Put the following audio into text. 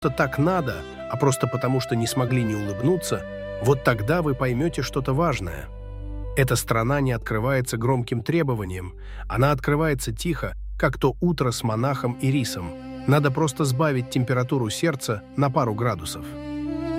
так надо, а просто потому, что не смогли не улыбнуться, вот тогда вы поймете что-то важное. Эта страна не открывается громким требованием, она открывается тихо, как то утро с монахом и рисом. Надо просто сбавить температуру сердца на пару градусов.